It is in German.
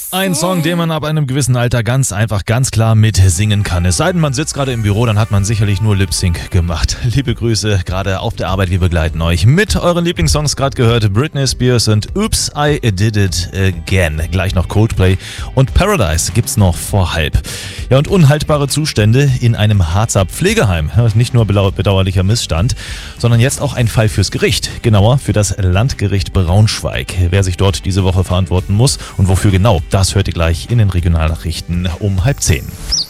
Ein Song, den man ab einem gewissen Alter ganz einfach, ganz klar mitsingen kann. Es sei denn, man sitzt gerade im Büro, dann hat man sicherlich nur Lip-Sync gemacht. Liebe Grüße, gerade auf der Arbeit, wir begleiten euch mit euren Lieblingssongs. Gerade gehört Britney Spears und Oops, I Did It Again. Gleich noch Coldplay und Paradise gibt's noch vor halb. Ja, und unhaltbare Zustände in einem Harzer Pflegeheim. Nicht nur bedauerlicher Missstand, sondern jetzt auch ein Fall fürs Gericht. Genauer für das Landgericht Braunschweig. Wer sich dort diese Woche verantworten muss und wofür genau, das hört ihr gleich in den Regionalnachrichten um 9:30.